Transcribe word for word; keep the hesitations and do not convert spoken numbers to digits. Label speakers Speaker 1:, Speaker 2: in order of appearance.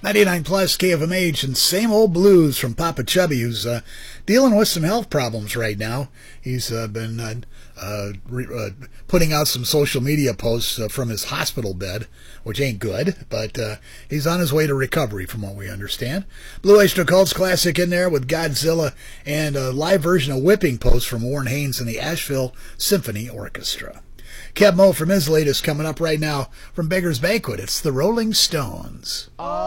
Speaker 1: ninety-nine plus K F M H and same old blues from Papa Chubby, who's uh, dealing with some health problems right now. He's uh, been uh, uh, re- uh, putting out some social media posts uh, from his hospital bed, which ain't good, but uh, he's on his way to recovery from what we understand. Blue Oyster Cult's classic in there with Godzilla and a live version of Whipping Post from Warren Haynes and the Asheville Symphony Orchestra. Kev Mo from his latest coming up right now from Beggar's Banquet. It's the Rolling Stones.